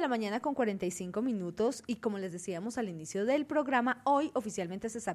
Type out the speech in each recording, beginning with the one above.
la mañana con 45 minutos y como les decíamos al inicio del programa, hoy oficialmente se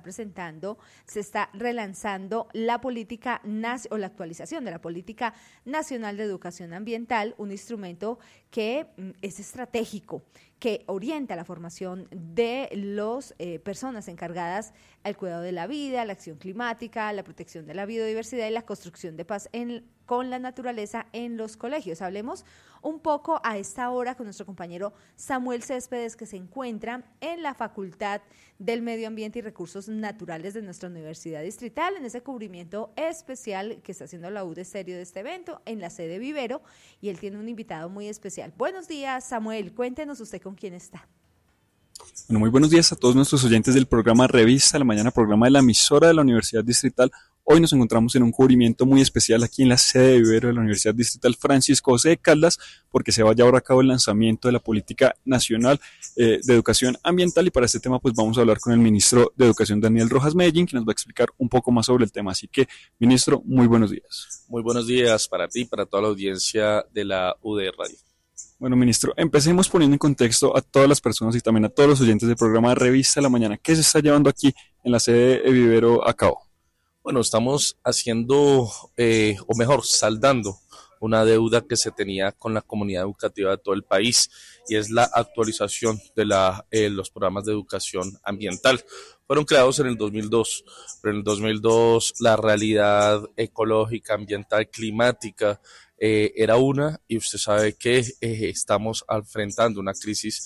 está relanzando la política o la actualización de la Política Nacional de Educación Ambiental, un instrumento que es estratégico, que orienta la formación de las personas encargadas al cuidado de la vida, la acción climática, la protección de la biodiversidad y la construcción de paz con la naturaleza en los colegios. Hablemos un poco a esta hora con nuestro compañero Samuel Céspedes, que se encuentra en la Facultad del Medio Ambiente y Recursos Naturales de nuestra Universidad Distrital, en ese cubrimiento especial que está haciendo la UD Estéreo de este evento, en la sede Vivero, y él tiene un invitado muy especial. Buenos días, Samuel, cuéntenos usted con quién está. Bueno, muy buenos días a todos nuestros oyentes del programa Revista la Mañana, programa de la emisora de la Universidad Distrital. Hoy nos encontramos en un cubrimiento muy especial aquí en la sede de Vivero de la Universidad Distrital Francisco José de Caldas, porque se va a llevar a cabo el lanzamiento de la Política Nacional de Educación Ambiental, y para este tema pues vamos a hablar con el ministro de Educación, Daniel Rojas Medellín, que nos va a explicar un poco más sobre el tema. Así que, ministro, muy buenos días. Muy buenos días para ti y para toda la audiencia de la UD Radio. Bueno, ministro, empecemos poniendo en contexto a todas las personas y también a todos los oyentes del programa Revista la Mañana. ¿Qué se está llevando aquí en la sede de Vivero a cabo? Bueno, estamos haciendo, o mejor, saldando una deuda que se tenía con la comunidad educativa de todo el país, y es la actualización de los programas de educación ambiental. Fueron creados en el 2002, pero en el 2002 la realidad ecológica, ambiental, climática era una, y usted sabe que estamos enfrentando una crisis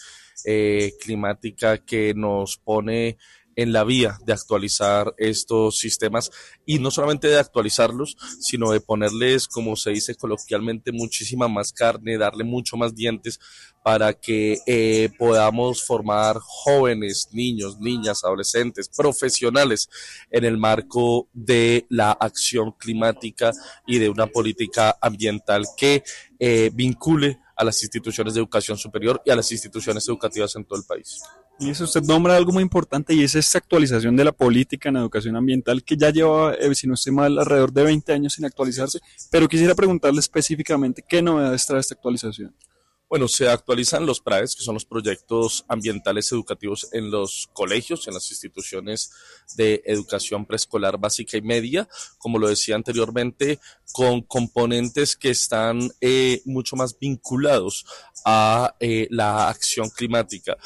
climática que nos pone en la vía de actualizar estos sistemas, y no solamente de actualizarlos, sino de ponerles, como se dice coloquialmente, muchísima más carne, darle mucho más dientes para que podamos formar jóvenes, niños, niñas, adolescentes, profesionales en el marco de la acción climática y de una política ambiental que vincule a las instituciones de educación superior y a las instituciones educativas en todo el país. Y eso, usted nombra algo muy importante, y es esta actualización de la política en educación ambiental, que ya lleva, si no estoy mal, alrededor de 20 años sin actualizarse, pero quisiera preguntarle específicamente qué novedades trae esta actualización. Bueno, se actualizan los PRAEs, que son los proyectos ambientales educativos en los colegios, en las instituciones de educación preescolar básica y media, como lo decía anteriormente, con componentes que están mucho más vinculados a la acción climática.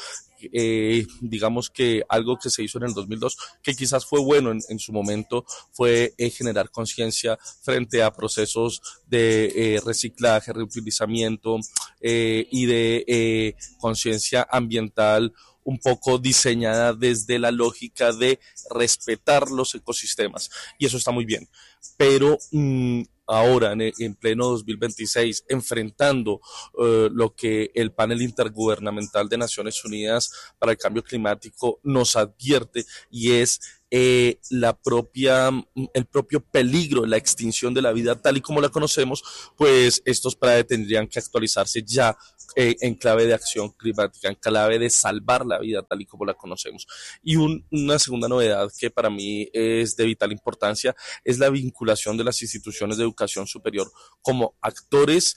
Digamos que algo que se hizo en el 2002, que quizás fue bueno en su momento, fue generar conciencia frente a procesos de reciclaje, reutilizamiento y de conciencia ambiental un poco diseñada desde la lógica de respetar los ecosistemas, y eso está muy bien, pero ahora en pleno 2026, enfrentando lo que el panel intergubernamental de Naciones Unidas para el Cambio Climático nos advierte, y es el propio peligro, la extinción de la vida tal y como la conocemos, pues estos PRAE tendrían que actualizarse ya en clave de acción climática, en clave de salvar la vida tal y como la conocemos. Y una segunda novedad que para mí es de vital importancia es la vinculación de las instituciones de educación superior como actores,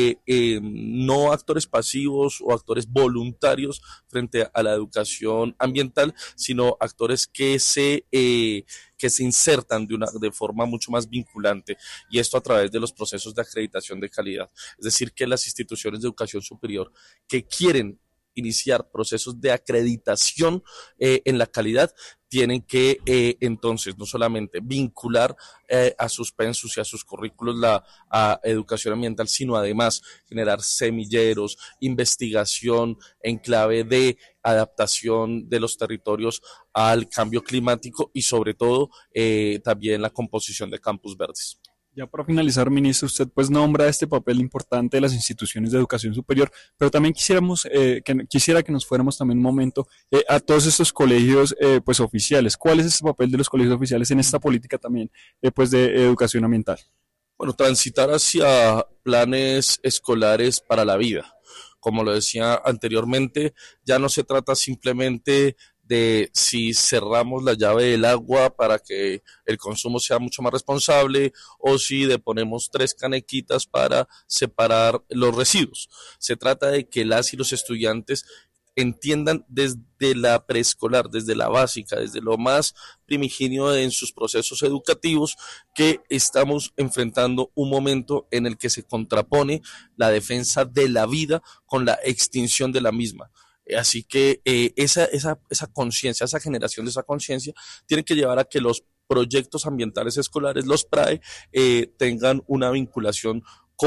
no actores pasivos o actores voluntarios frente a la educación ambiental, sino actores que se insertan de forma mucho más vinculante, y esto a través de los procesos de acreditación de calidad. Es decir, que las instituciones de educación superior que quieren iniciar procesos de acreditación en la calidad tienen que entonces no solamente vincular a sus pensus y a sus currículos la educación ambiental, sino además generar semilleros, investigación en clave de adaptación de los territorios al cambio climático, y sobre todo también la composición de campus verdes. Ya para finalizar, ministro, usted pues nombra este papel importante de las instituciones de educación superior, pero también quisiera que nos fuéramos también un momento a todos estos colegios pues oficiales. ¿Cuál es ese papel de los colegios oficiales en esta política también pues de educación ambiental? Bueno, transitar hacia planes escolares para la vida. Como lo decía anteriormente, ya no se trata simplemente de si cerramos la llave del agua para que el consumo sea mucho más responsable o si deponemos 3 canequitas para separar los residuos. Se trata de que las y los estudiantes entiendan desde la preescolar, desde la básica, desde lo más primigenio en sus procesos educativos, que estamos enfrentando un momento en el que se contrapone la defensa de la vida con la extinción de la misma. Así que esa conciencia, esa generación de esa conciencia, tiene que llevar a que los proyectos ambientales escolares, los PRAE, tengan una vinculación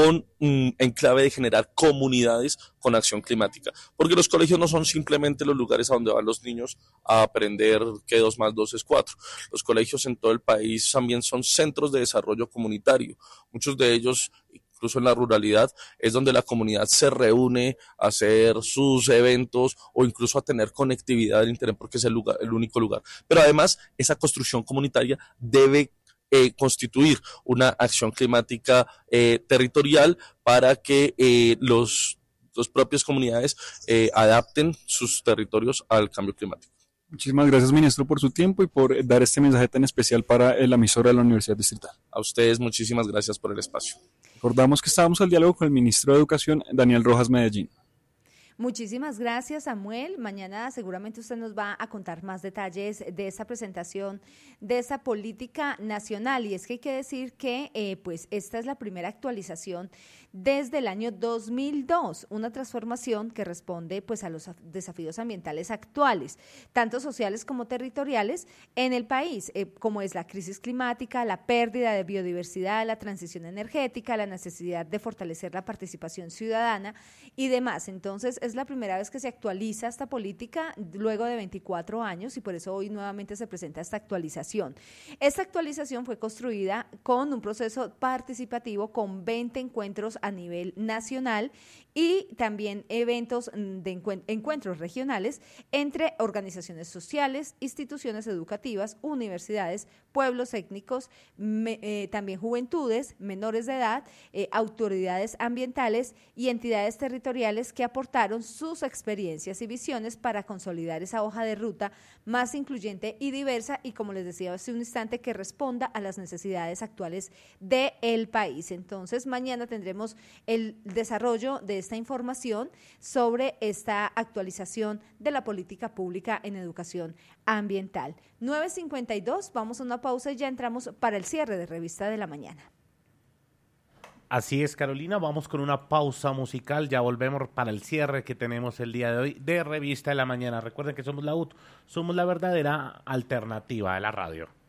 en clave de generar comunidades con acción climática, porque los colegios no son simplemente los lugares a donde van los niños a aprender que 2 más 2 es 4. Los colegios en todo el país también son centros de desarrollo comunitario, muchos de ellos incluso en la ruralidad, es donde la comunidad se reúne a hacer sus eventos o incluso a tener conectividad en internet porque es el único lugar. Pero además, esa construcción comunitaria debe constituir una acción climática territorial para que los propias comunidades adapten sus territorios al cambio climático. Muchísimas gracias, ministro, por su tiempo y por dar este mensaje tan especial para la emisora de la Universidad Distrital. A ustedes, muchísimas gracias por el espacio. Recordamos que estábamos al diálogo con el ministro de Educación, Daniel Rojas Medellín. Muchísimas gracias, Samuel. Mañana seguramente usted nos va a contar más detalles de esta presentación, de esta política nacional. Y es que hay que decir que pues esta es la primera actualización desde el año 2002, una transformación que responde pues a los desafíos ambientales actuales, tanto sociales como territoriales en el país, como es la crisis climática, la pérdida de biodiversidad, la transición energética, la necesidad de fortalecer la participación ciudadana y demás. Entonces, es la primera vez que se actualiza esta política luego de 24 años y por eso hoy nuevamente se presenta esta actualización. Esta actualización fue construida con un proceso participativo con 20 encuentros a nivel nacional y también eventos de encuentros regionales entre organizaciones sociales, instituciones educativas, universidades, pueblos étnicos, también juventudes, menores de edad, autoridades ambientales y entidades territoriales que aportaron sus experiencias y visiones para consolidar esa hoja de ruta más incluyente y diversa y, como les decía hace un instante, que responda a las necesidades actuales del país. Entonces, mañana tendremos el desarrollo de esta información sobre esta actualización de la política pública en educación ambiental. 9:52, vamos a una pausa y ya entramos para el cierre de Revista de la Mañana. Así es, Carolina, vamos con una pausa musical, ya volvemos para el cierre que tenemos el día de hoy de Revista de la Mañana. Recuerden que somos la UT, somos la verdadera alternativa de la radio.